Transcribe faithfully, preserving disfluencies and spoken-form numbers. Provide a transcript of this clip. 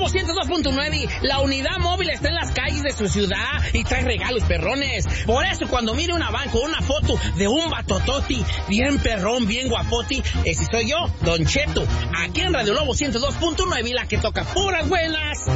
Lobo ciento dos punto nueve, la unidad móvil está en las calles de su ciudad y trae regalos perrones. Por eso cuando mire una banco, una foto de un batototi, bien perrón, bien guapoti, ese soy yo, Don Cheto, aquí en Radio Lobo ciento dos punto nueve, la que toca puras buenas.